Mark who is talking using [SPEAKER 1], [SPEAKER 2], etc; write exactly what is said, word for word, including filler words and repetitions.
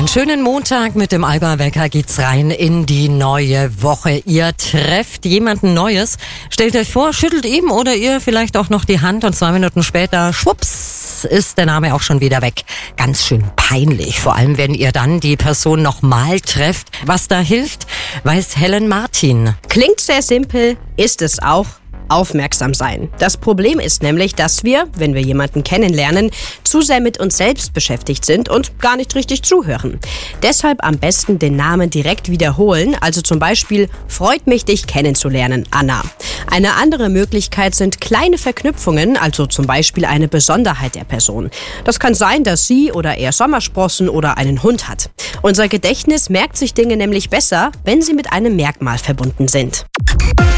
[SPEAKER 1] schönen Montag mit dem Allgäuer Wecker geht's rein in die neue Woche. Ihr trefft jemanden Neues, stellt euch vor, schüttelt ihm oder ihr vielleicht auch noch die Hand und zwei Minuten später, schwupps, ist der Name auch schon wieder weg. Ganz schön peinlich, vor allem wenn ihr dann die Person nochmal trefft. Was da hilft, weiß Helen Martin.
[SPEAKER 2] Klingt sehr simpel, ist es auch. Aufmerksam sein. Das Problem ist nämlich, dass wir, wenn wir jemanden kennenlernen, zu sehr mit uns selbst beschäftigt sind und gar nicht richtig zuhören. Deshalb am besten den Namen direkt wiederholen, also zum Beispiel, freut mich, dich kennenzulernen, Anna. Eine andere Möglichkeit sind kleine Verknüpfungen, also zum Beispiel eine Besonderheit der Person. Das kann sein, dass sie oder er Sommersprossen oder einen Hund hat. Unser Gedächtnis merkt sich Dinge nämlich besser, wenn sie mit einem Merkmal verbunden sind.